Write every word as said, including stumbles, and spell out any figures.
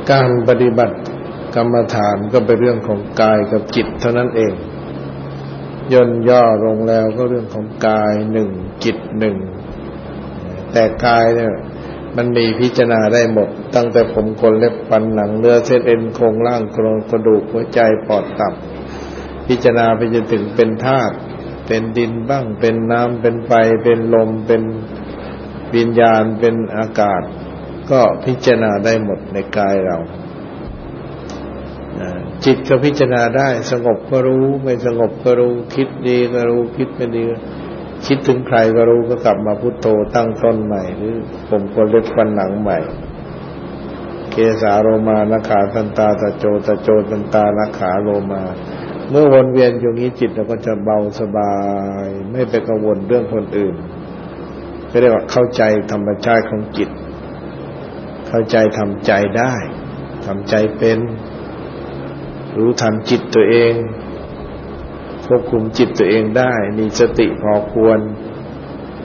การปฏิบัติกรรมฐานก็เป็นเรื่องของกายกับจิตเท่านั้นเองย่นย่อลงแล้วก็เรื่องของกายหนึ่งจิตหนึ่งแต่กายเนี่ยมันมีพิจารณาได้หมดตั้งแต่ผมขนเล็บฟันหนังเนื้อเส้นเอ็นโครงร่างโครงกระดูกหัวใจปอดตับพิจารณาไปจนถึงเป็นธาตุเป็นดินบ้างเป็นน้ำเป็นไฟเป็นลมเป็นวิญญาณเป็นอากาศก็พิจารณาได้หมดในกายเราจิตก็พิจารณาได้สงบก็รู้ไม่สงบก็รู้คิดดีก็รู้คิดไม่ดีคิดถึงใครก็รู้ก็กลับมาพุทโธตั้งต้นใหม่หรือผมขนเล็บฟันหนังใหม่เกสาโลมานาขาทันตาตะโจตะโจตันตานาขาโลมาเมื่อวนเวียนอยู่นี้จิตเราก็จะเบาสบายไม่ไปกังวลเรื่องคนอื่นเรียกว่าเข้าใจธรรมชาติของจิตเข้าใจทำใจได้ทำใจเป็นรู้ทันจิตตัวเองควบคุมจิตตัวเองได้มีสติพอควร